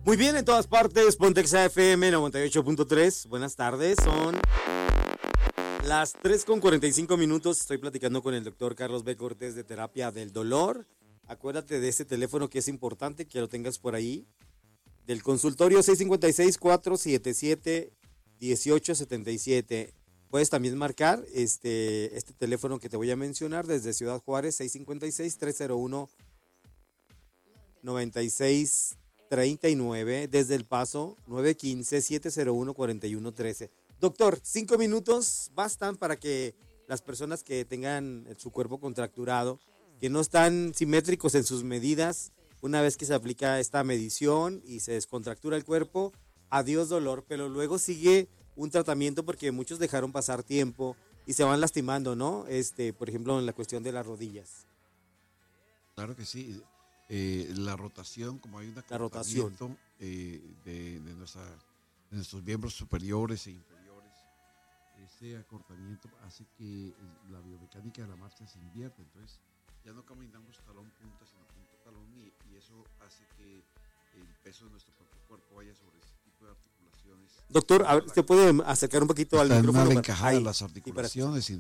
Muy bien, en todas partes, Pontexa FM 98.3. Buenas tardes, son las 3:45. Estoy platicando con el doctor Carlos B. Cortés de Terapia del Dolor. Acuérdate de este teléfono que es importante, que lo tengas por ahí. Del consultorio 656-477-1877. Puedes también marcar este teléfono que te voy a mencionar desde Ciudad Juárez, 656-301-9639. Desde El Paso, 915-701-4113. Doctor, 5 minutos bastan para que las personas que tengan su cuerpo contracturado, que no están simétricos en sus medidas, una vez que se aplica esta medición y se descontractura el cuerpo, adiós dolor, pero luego sigue un tratamiento porque muchos dejaron pasar tiempo y se van lastimando, ¿no? Por ejemplo, en la cuestión de las rodillas. Claro que sí. La rotación, como hay un acortamiento de nuestros miembros superiores e inferiores, ese acortamiento hace que la biomecánica de la marcha se invierta. Entonces, ya no caminamos talón punta, sino punta talón, y eso hace que el peso de nuestro propio cuerpo vaya sobre ese tipo de articulaciones. Doctor, a ver, ¿se puede acercar un poquito al micrófono? Está encajada de las articulaciones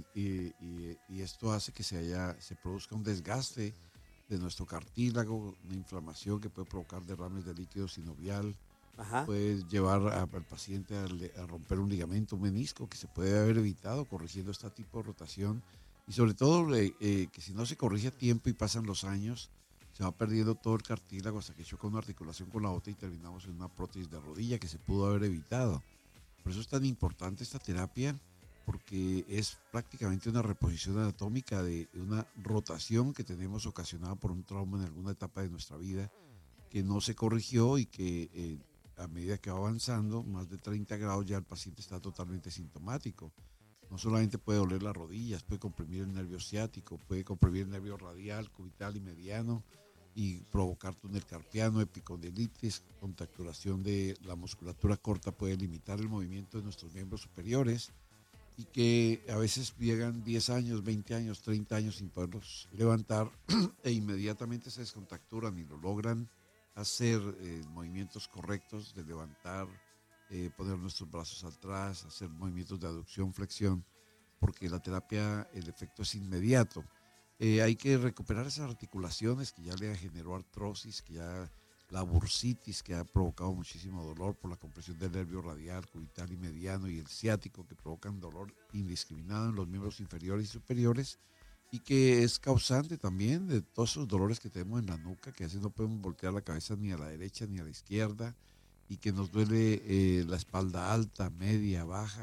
y esto hace que se produzca un desgaste de nuestro cartílago, una inflamación que puede provocar derrames de líquido sinovial. Ajá. Puede llevar al paciente a romper un ligamento, un menisco, que se puede haber evitado corrigiendo este tipo de rotación. Y sobre todo que si no se corrige a tiempo y pasan los años, se va perdiendo todo el cartílago hasta que choca una articulación con la otra y terminamos en una prótesis de rodilla que se pudo haber evitado. Por eso es tan importante esta terapia, porque es prácticamente una reposición anatómica de una rotación que tenemos ocasionada por un trauma en alguna etapa de nuestra vida que no se corrigió y que a medida que va avanzando, más de 30 grados, ya el paciente está totalmente sintomático. No solamente puede doler las rodillas, puede comprimir el nervio ciático, puede comprimir el nervio radial, cubital y mediano y provocar túnel carpiano, epicondilitis, contracturación de la musculatura corta, puede limitar el movimiento de nuestros miembros superiores y que a veces llegan 10 años, 20 años, 30 años sin poderlos levantar e inmediatamente se descontracturan y lo logran hacer movimientos correctos de levantar, poner nuestros brazos atrás, hacer movimientos de aducción, flexión, porque la terapia, el efecto es inmediato. Hay que recuperar esas articulaciones que ya le generó artrosis, que ya la bursitis que ha provocado muchísimo dolor por la compresión del nervio radial, cubital y mediano y el ciático que provocan dolor indiscriminado en los miembros inferiores y superiores y que es causante también de todos esos dolores que tenemos en la nuca, que a veces no podemos voltear la cabeza ni a la derecha ni a la izquierda y que nos duele la espalda alta, media, baja.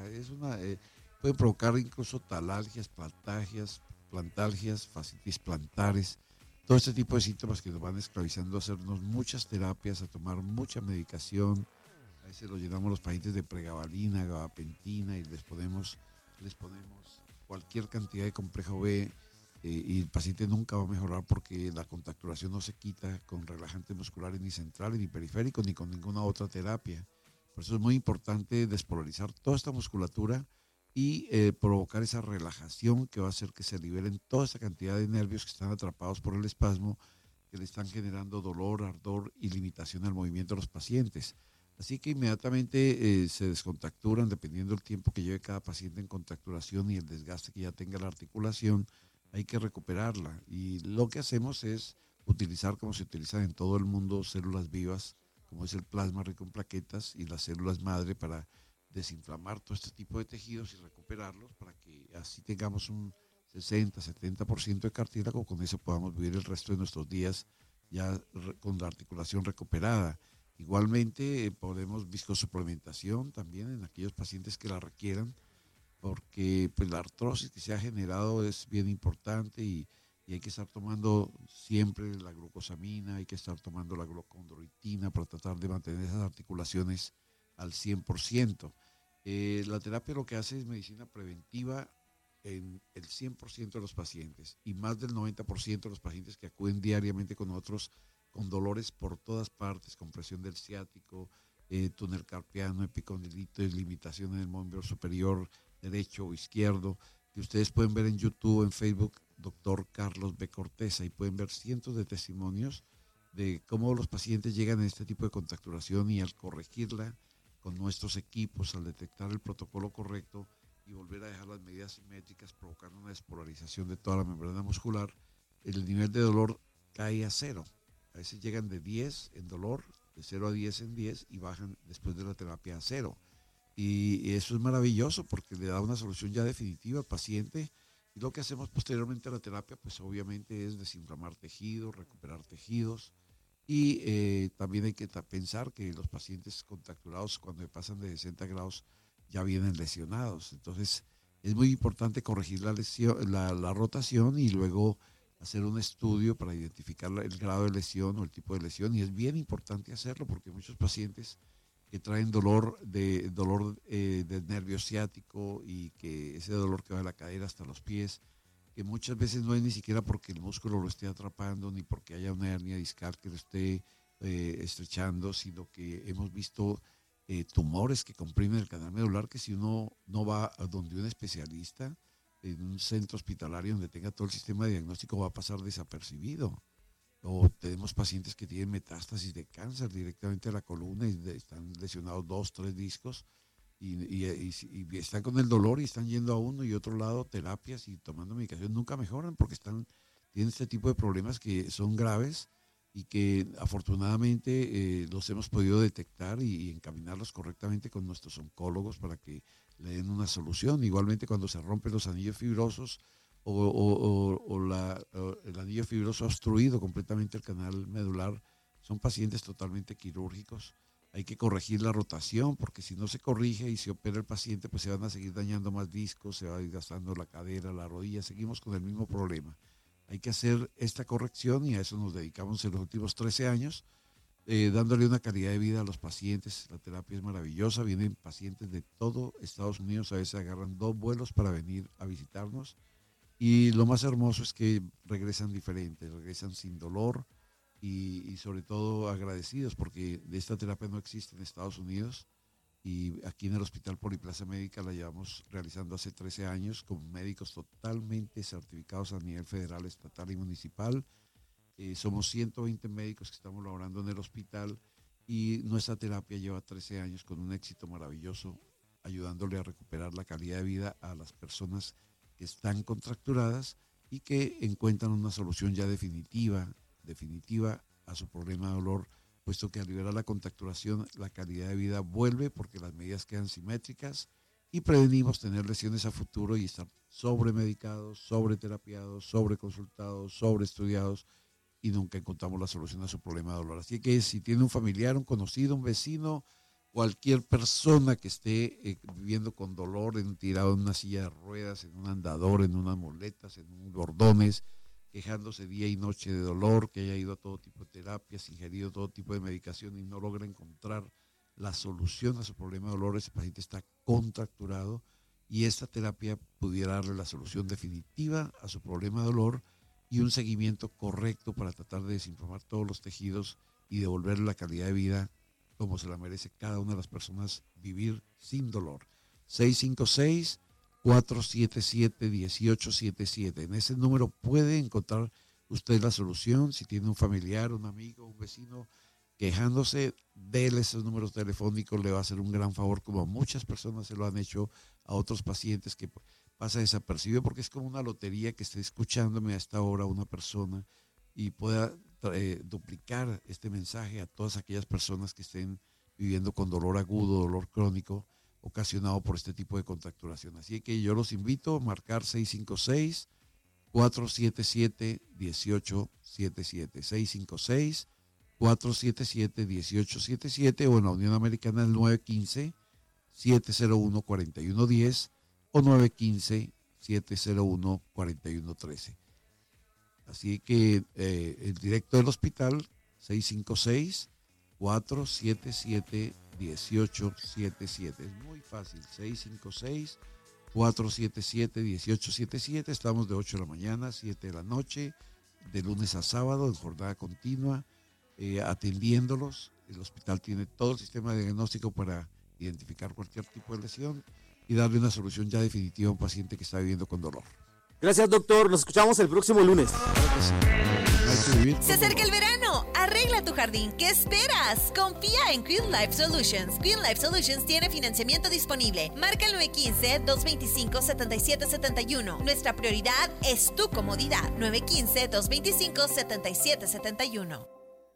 Puede provocar incluso talalgias, plantalgias, fascitis plantares, todo este tipo de síntomas que nos van esclavizando a hacernos muchas terapias, a tomar mucha medicación. A veces los llenamos los pacientes de pregabalina, gabapentina y les ponemos cualquier cantidad de complejo B y el paciente nunca va a mejorar porque la contracturación no se quita con relajantes musculares ni centrales, ni periféricos, ni con ninguna otra terapia. Por eso es muy importante despolarizar toda esta musculatura y provocar esa relajación que va a hacer que se liberen toda esa cantidad de nervios que están atrapados por el espasmo, que le están generando dolor, ardor y limitación al movimiento de los pacientes. Así que inmediatamente se descontracturan dependiendo del tiempo que lleve cada paciente en contracturación y el desgaste que ya tenga la articulación, hay que recuperarla. Y lo que hacemos es utilizar, como se utilizan en todo el mundo, células vivas, como es el plasma rico en plaquetas y las células madre para desinflamar todo este tipo de tejidos y recuperarlos para que así tengamos un 60-70% de cartílago, con eso podamos vivir el resto de nuestros días ya con la articulación recuperada. Igualmente podemos viscosuplementación también en aquellos pacientes que la requieran, porque pues la artrosis que se ha generado es bien importante y hay que estar tomando siempre la glucosamina, hay que estar tomando la glucondroitina para tratar de mantener esas articulaciones al 100%. La terapia lo que hace es medicina preventiva en el 100% de los pacientes y más del 90% de los pacientes que acuden diariamente con nosotros con dolores por todas partes, compresión del ciático, túnel carpiano, epicondilitis, limitación en el miembro superior derecho o izquierdo, que ustedes pueden ver en YouTube, en Facebook, doctor Carlos B. Cortés, y pueden ver cientos de testimonios de cómo los pacientes llegan a este tipo de contracturación y al corregirla con nuestros equipos, al detectar el protocolo correcto y volver a dejar las medidas simétricas, provocando una despolarización de toda la membrana muscular, el nivel de dolor cae a cero. A veces llegan de 10 en dolor, de 0 a 10 en 10 y bajan después de la terapia a cero. Y eso es maravilloso porque le da una solución ya definitiva al paciente. Y lo que hacemos posteriormente a la terapia, pues obviamente es desinflamar tejidos, recuperar tejidos. Y también hay que pensar que los pacientes contracturados cuando pasan de 60 grados ya vienen lesionados. Entonces es muy importante corregir la lesión, la rotación y luego hacer un estudio para identificar el grado de lesión o el tipo de lesión. Y es bien importante hacerlo porque muchos pacientes que traen dolor del nervio ciático y que ese dolor que va de la cadera hasta los pies, que muchas veces no es ni siquiera porque el músculo lo esté atrapando ni porque haya una hernia discal que lo esté estrechando, sino que hemos visto tumores que comprimen el canal medular que si uno no va a donde un especialista en un centro hospitalario donde tenga todo el sistema de diagnóstico va a pasar desapercibido. O tenemos pacientes que tienen metástasis de cáncer directamente a la columna y están lesionados 2, 3 discos y están con el dolor y están yendo a uno y otro lado terapias y tomando medicación. Nunca mejoran porque tienen este tipo de problemas que son graves y que afortunadamente los hemos podido detectar y encaminarlos correctamente con nuestros oncólogos para que le den una solución. Igualmente cuando se rompen los anillos fibrosos o el anillo fibroso ha obstruido completamente el canal medular, son pacientes totalmente quirúrgicos. Hay que corregir la rotación porque si no se corrige y se opera el paciente, pues se van a seguir dañando más discos, se va a ir gastando la cadera, la rodilla, seguimos con el mismo problema. Hay que hacer esta corrección y a eso nos dedicamos en los últimos 13 años, dándole una calidad de vida a los pacientes. La terapia es maravillosa, vienen pacientes de todo Estados Unidos, a veces agarran 2 vuelos para venir a visitarnos y lo más hermoso es que regresan diferentes, regresan sin dolor y sobre todo agradecidos porque esta terapia no existe en Estados Unidos y aquí en el Hospital Poliplaza Médica la llevamos realizando hace 13 años con médicos totalmente certificados a nivel federal, estatal y municipal. Somos 120 médicos que estamos laborando en el hospital y nuestra terapia lleva 13 años con un éxito maravilloso, ayudándole a recuperar la calidad de vida a las personas que están contracturadas y que encuentran una solución ya definitiva a su problema de dolor, puesto que al liberar la contracturación la calidad de vida vuelve porque las medidas quedan simétricas y prevenimos tener lesiones a futuro y estar sobremedicados, sobreterapiados, sobreconsultados, sobreestudiados y nunca encontramos la solución a su problema de dolor. Así que si tiene un familiar, un conocido, un vecino, cualquier persona que esté viviendo con dolor, tirado en una silla de ruedas, en un andador, en unas muletas, en un bordones, quejándose día y noche de dolor, que haya ido a todo tipo de terapias, ingerido todo tipo de medicación y no logra encontrar la solución a su problema de dolor, ese paciente está contracturado y esta terapia pudiera darle la solución definitiva a su problema de dolor y un seguimiento correcto para tratar de desinflamar todos los tejidos y devolverle la calidad de vida como se la merece cada una de las personas, vivir sin dolor. 656-477-1877. En ese número puede encontrar usted la solución. Si tiene un familiar, un amigo, un vecino quejándose, déle esos números telefónicos, le va a hacer un gran favor, como muchas personas se lo han hecho a otros pacientes que pasa desapercibido, porque es como una lotería que esté escuchándome a esta hora una persona y pueda duplicar este mensaje a todas aquellas personas que estén viviendo con dolor agudo, dolor crónico, ocasionado por este tipo de contracturación. Así que yo los invito a marcar 656-477-1877, 656-477-1877 o en la Unión Americana el 915-701-4110 o 915-701-4113. Así que el directo del hospital 656-477-1877. Es muy fácil, 656-477-1877. Estamos de 8 de la mañana a 7 de la noche, de lunes a sábado, en jornada continua, atendiéndolos. El hospital tiene todo el sistema de diagnóstico para identificar cualquier tipo de lesión y darle una solución ya definitiva a un paciente que está viviendo con dolor. Gracias, doctor. Nos escuchamos el próximo lunes. Se acerca el verano. Arregla tu jardín. ¿Qué esperas? Confía en Green Life Solutions. Green Life Solutions tiene financiamiento disponible. Marca el 915-225-7771. Nuestra prioridad es tu comodidad. 915-225-7771.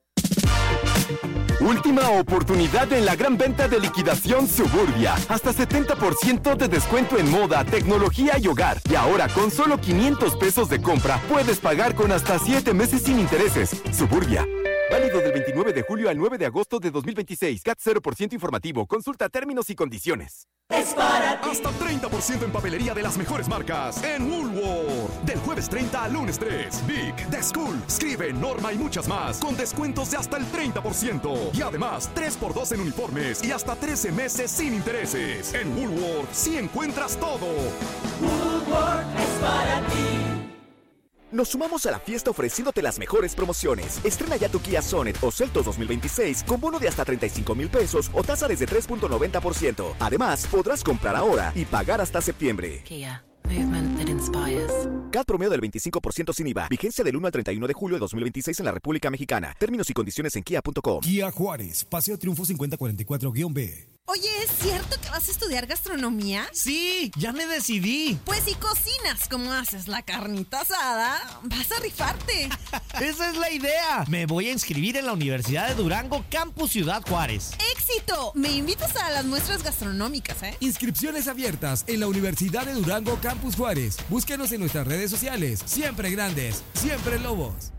Última oportunidad en la gran venta de liquidación Suburbia. Hasta 70% de descuento en moda, tecnología y hogar. Y ahora con solo 500 pesos de compra puedes pagar con hasta 7 meses sin intereses. Suburbia. Válido del 29 de julio al 9 de agosto de 2026. CAT 0% informativo. Consulta términos y condiciones. Es para ti. Hasta 30% en papelería de las mejores marcas en Woolworth. Del jueves 30 al lunes 3. Big, The School, Scribe, Norma y muchas más. Con descuentos de hasta el 30%. Y además, 3x2 en uniformes y hasta 13 meses sin intereses. En Woolworth sí encuentras todo. Woolworth es para ti. Nos sumamos a la fiesta ofreciéndote las mejores promociones. Estrena ya tu Kia Sonet o Seltos 2026 con bono de hasta 35,000 pesos o tasa desde 3.90%. Además, podrás comprar ahora y pagar hasta septiembre. Kia. Movement that inspires. CAT promedio del 25% sin IVA. Vigencia del 1 al 31 de julio de 2026 en la República Mexicana. Términos y condiciones en kia.com. Kia Juárez, Paseo Triunfo 5044-B. Oye, ¿es cierto que vas a estudiar gastronomía? Sí, ya me decidí. Pues si cocinas como haces la carnita asada, vas a rifarte. Esa es la idea. Me voy a inscribir en la Universidad de Durango, Campus Ciudad Juárez. ¡Éxito! Me invitas a las muestras gastronómicas, ¿eh? Inscripciones abiertas en la Universidad de Durango, Campus Juárez. Búsquenos en nuestras redes sociales. Siempre grandes, siempre lobos.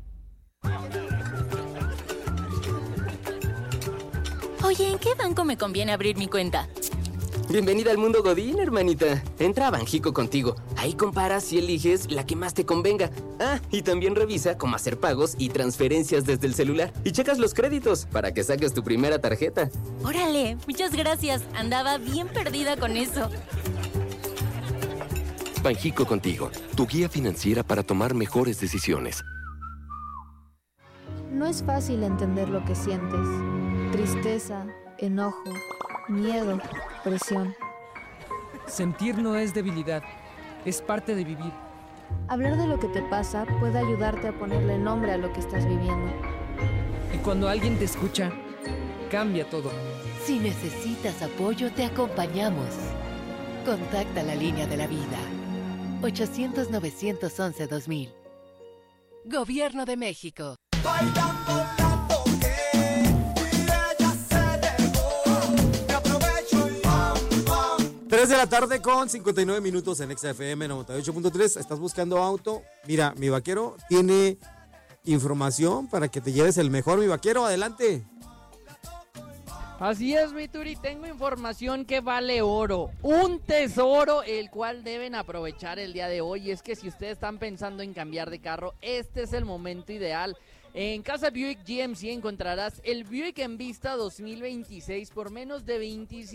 Oye, ¿en qué banco me conviene abrir mi cuenta? Bienvenida al mundo Godín, hermanita. Entra a Banjico Contigo. Ahí comparas y eliges la que más te convenga. Ah, y también revisa cómo hacer pagos y transferencias desde el celular. Y checas los créditos para que saques tu primera tarjeta. Órale, muchas gracias. Andaba bien perdida con eso. Banjico Contigo, tu guía financiera para tomar mejores decisiones. No es fácil entender lo que sientes. Tristeza, enojo, miedo, presión. Sentir no es debilidad, es parte de vivir. Hablar de lo que te pasa puede ayudarte a ponerle nombre a lo que estás viviendo. Y cuando alguien te escucha, cambia todo. Si necesitas apoyo, te acompañamos. Contacta la línea de la vida. 800-911-2000. Gobierno de México. Bailando la toqué, y ella se dejó. Me aprovecho y pam, pam. 3 de la tarde con 59 minutos en XFM 98.3. ¿Estás buscando auto? Mira, mi vaquero tiene información para que te lleves el mejor. Mi vaquero, adelante. Así es, mi Turi, tengo información que vale oro, un tesoro el cual deben aprovechar el día de hoy. Es que si ustedes están pensando en cambiar de carro, este es el momento ideal. En Casa Buick GMC encontrarás el Buick Envista 2026 por menos de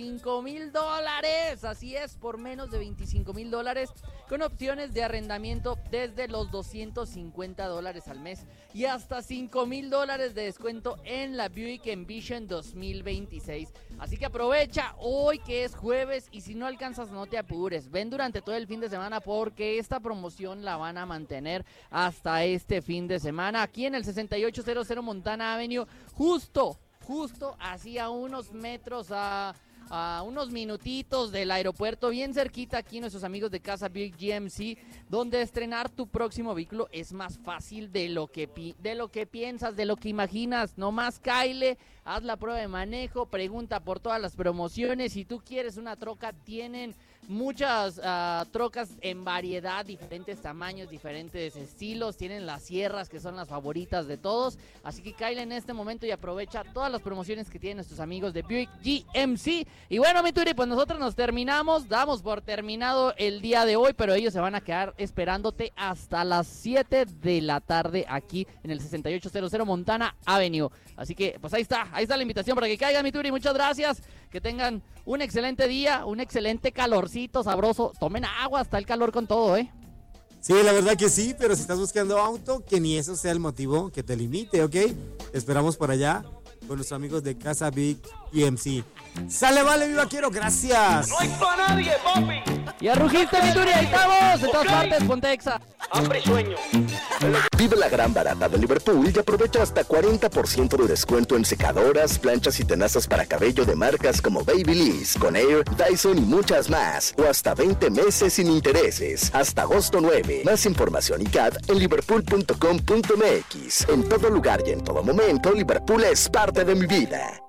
$25,000. Así es, por menos de $25,000 con opciones de arrendamiento desde los $250 al mes y hasta $5,000 de descuento en la Buick Envision 2026. Así que aprovecha hoy que es jueves y si no alcanzas no te apures. Ven durante todo el fin de semana porque esta promoción la van a mantener hasta este fin de semana aquí en el 6800 Montana Avenue, justo así a unos metros, a unos minutitos del aeropuerto, bien cerquita aquí nuestros amigos de Casa Buick GMC, donde estrenar tu próximo vehículo es más fácil de lo que piensas, de lo que imaginas. Nomás cáele, haz la prueba de manejo, pregunta por todas las promociones. Si tú quieres una troca, tienen muchas trocas en variedad, diferentes tamaños, diferentes estilos. Tienen las sierras que son las favoritas de todos. Así que cáele en este momento y aprovecha todas las promociones que tienen nuestros amigos de Buick GMC. Y bueno, mi Turi, pues nosotros nos terminamos, damos por terminado el día de hoy, pero ellos se van a quedar esperándote hasta las 7 de la tarde aquí en el 6800 Montana Avenue. Así que pues ahí está la invitación para que caigan, mi Turi. Muchas gracias, que tengan un excelente día, un excelente calorcito sabroso. Tomen agua, está el calor con todo, Sí, la verdad que sí, pero si estás buscando auto, que ni eso sea el motivo que te limite, ¿ok? Te esperamos por allá con los amigos de Casa Buick PMC. Sale, vale, mi vaquero, gracias. No hay para nadie, papi. Ya rugiste, mi Turi, ahí estamos. De todas partes, ponte Exa. Hambre y sueño. Vive la gran barata de Liverpool y aprovecha hasta 40% de descuento en secadoras, planchas y tenazas para cabello de marcas como Babyliss, Conair, Dyson y muchas más. O hasta 20 meses sin intereses. Hasta agosto 9. Más información y CAD en liverpool.com.mx. En todo lugar y en todo momento, Liverpool es parte de mi vida.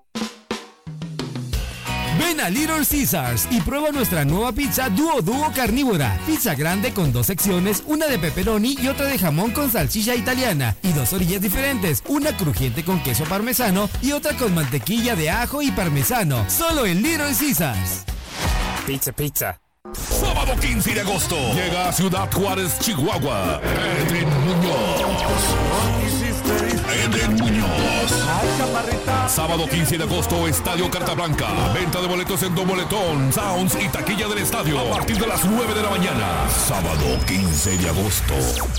Ven a Little Caesars y prueba nuestra nueva pizza Dúo carnívora. Pizza grande con 2 secciones, una de pepperoni y otra de jamón con salchicha italiana. Y 2 orillas diferentes, una crujiente con queso parmesano y otra con mantequilla de ajo y parmesano. Solo en Little Caesars. Pizza. Sábado 15 de agosto llega a Ciudad Juárez, Chihuahua. Edwin Muñoz. Sábado 15 de agosto, Estadio Carta Blanca. Venta de boletos en Domoletón, Sounds y taquilla del estadio a partir de las 9 de la mañana. Sábado 15 de agosto.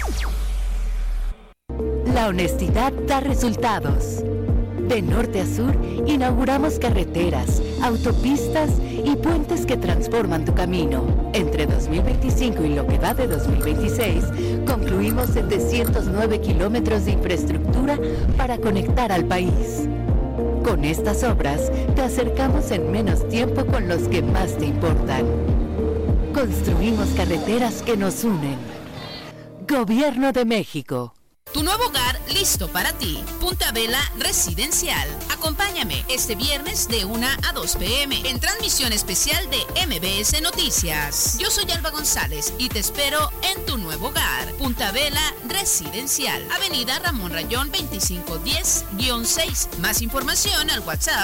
La honestidad da resultados. De norte a sur, inauguramos carreteras, autopistas y puentes que transforman tu camino. Entre 2025 y lo que va de 2026, concluimos 709 kilómetros de infraestructura para conectar al país. Con estas obras, te acercamos en menos tiempo con los que más te importan. Construimos carreteras que nos unen. Gobierno de México. Tu nuevo hogar listo para ti. Punta Vela Residencial. Acompáñame este viernes de 1 a 2 p.m. en transmisión especial de MBS Noticias. Yo soy Alba González y te espero en tu nuevo hogar. Punta Vela Residencial. Avenida Ramón Rayón 2510-6. Más información al WhatsApp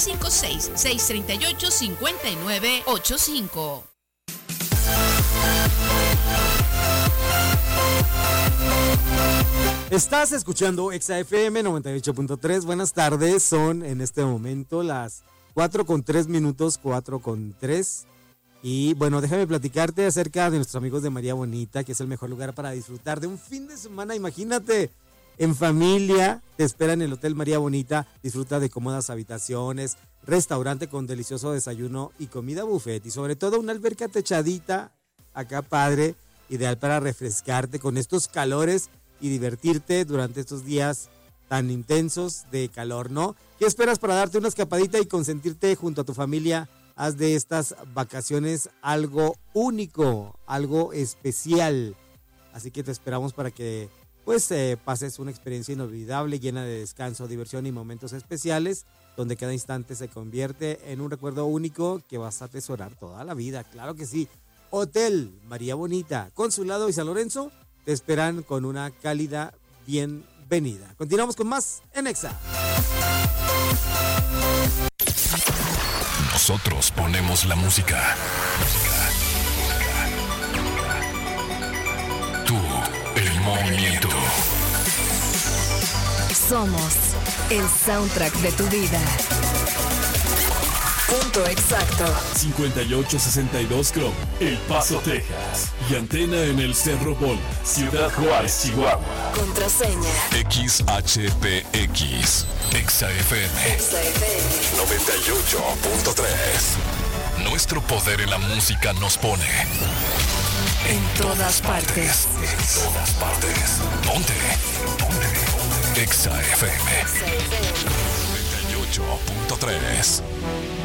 656-638-5985. Estás escuchando Exa FM 98.3. Buenas tardes, son en este momento las 4:03, 4:03. Y bueno, déjame platicarte acerca de nuestros amigos de María Bonita, que es el mejor lugar para disfrutar de un fin de semana. Imagínate, en familia, te espera en el Hotel María Bonita. Disfruta de cómodas habitaciones, restaurante con delicioso desayuno y comida buffet. Y sobre todo una alberca techadita, acá padre, ideal para refrescarte con estos calores y divertirte durante estos días tan intensos de calor, ¿no? ¿Qué esperas para darte una escapadita y consentirte junto a tu familia? Haz de estas vacaciones algo único, algo especial. Así que te esperamos para que pases una experiencia inolvidable, llena de descanso, diversión y momentos especiales, donde cada instante se convierte en un recuerdo único que vas a atesorar toda la vida. Claro que sí. Hotel María Bonita, Consulado y San Lorenzo, te esperan con una cálida bienvenida. Continuamos con más en Exa. Nosotros ponemos la música. Tú, el movimiento. Somos el soundtrack de tu vida. Punto exacto. 5862 Chrome, El Paso, Texas. Y antena en el Cerro Bol, Ciudad Juárez, Chihuahua. Contraseña XHPX. Exa FM 98.3. Nuestro poder en la música nos pone en todas partes. En todas partes. Ponte. Exa FM 98.3.